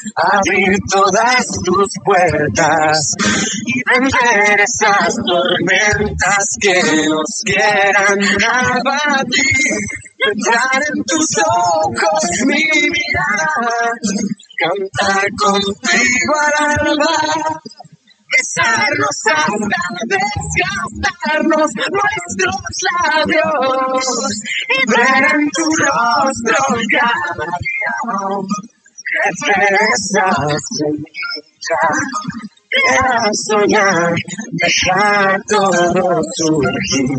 abrir todas tus puertas y vender esas tormentas que nos quieran abatir. Entrar en tus ojos, mi vida, cantar contigo al alba, besarnos hasta desgastarnos nuestros labios y ver en tu rostro cada día crecer esa semilla. Quiero soñar, dejar todo surgir,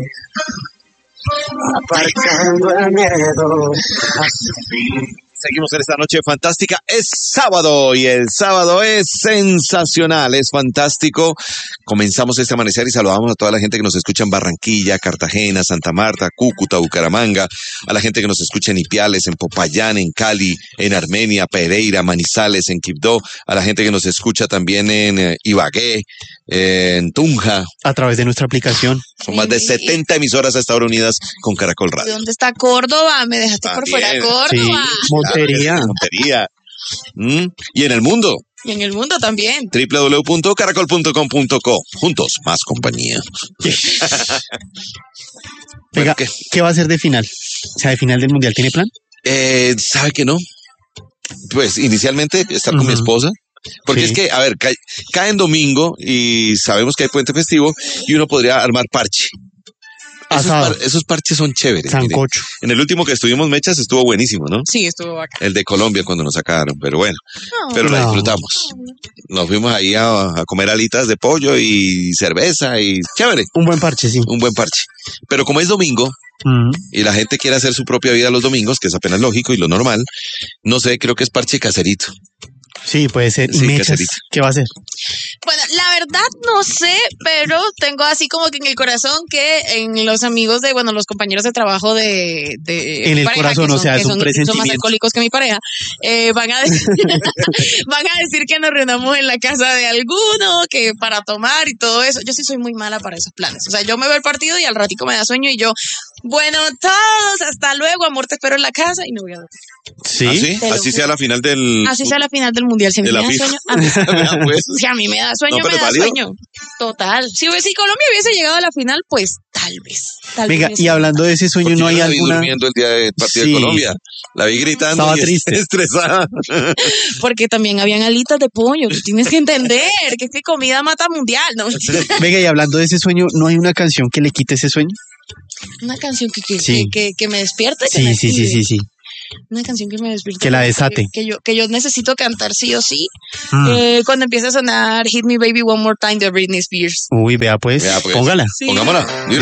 aparcando el miedo a sufrir. Seguimos en esta noche fantástica. Es sábado y el sábado es sensacional, es fantástico. Comenzamos este amanecer y saludamos a toda la gente que nos escucha en Barranquilla, Cartagena, Santa Marta, Cúcuta, Bucaramanga, a la gente que nos escucha en Ipiales, en Popayán, en Cali, en Armenia, Pereira, Manizales, en Quibdó, a la gente que nos escucha también en Ibagué, en Tunja. A través de nuestra aplicación. Son más de 70 emisoras a estar unidas con Caracol Radio. ¿Dónde está Córdoba? Me dejaste por fuera Córdoba. Sí, Montería. Montería. Y en el mundo. Y en el mundo también. www.caracol.com.co. Juntos, más compañía. Venga, Bueno, ¿qué va a ser de final? O sea, de final del Mundial, ¿tiene plan? ¿Sabe que no? Pues inicialmente estar con mi esposa. Porque es que, a ver, cae en domingo y sabemos que hay puente festivo y uno podría armar parche. Esos parches son chéveres. Sancocho. Miren. En el último que estuvimos mechas estuvo buenísimo, ¿no? Sí, estuvo bacán. El de Colombia cuando nos sacaron, pero bueno, pero la disfrutamos. Nos fuimos ahí a comer alitas de pollo y cerveza y chévere. Un buen parche, sí. Un buen parche. Pero como es domingo y la gente quiere hacer su propia vida los domingos, que es apenas lógico y lo normal, no sé, creo que es parche caserito. Sí, puede ser. Sí, Mechas, caserito. ¿qué va a hacer? Bueno, la verdad no sé, pero tengo así como que en el corazón que en los amigos de, bueno, los compañeros de trabajo de En el pareja, corazón, que o sea, es un son más presentimiento. alcohólicos que mi pareja, van a decir, van a decir que nos reunamos en la casa de alguno, que para tomar y todo eso. Yo sí soy muy mala para esos planes. O sea, yo me veo el partido y al ratico me da sueño y yo, bueno, todos, hasta luego, amor, te espero en la casa y me voy a dormir. Sí. ¿Ah, sí? Así sea la final del... Así sea la final del mundial. Si a mí de me la da FIFA. sueño, Pues, si a mí me da sueño, No, pero me da válido. sueño. Total. Si Colombia hubiese llegado a la final, pues tal vez. Venga, vez. y hablando de ese sueño, porque ¿no hay yo la vi alguna? durmiendo el día del partido Sí. de Colombia. La vi gritando Estaba y triste. estresada. Porque también habían alitas de pollo. Tú tienes que entender que es que comida mata mundial, ¿no? Venga, y hablando de ese sueño, ¿no hay una canción que le quite ese sueño? Una canción Sí. que me despierte. Que me Sí. active. Una canción que me despierte. Que la desate. Que yo necesito cantar sí o sí. Cuando empieza a sonar Hit Me Baby One More Time de Britney Spears. Uy, vea pues, Vea, pues. póngala. Sí. Pongámosla.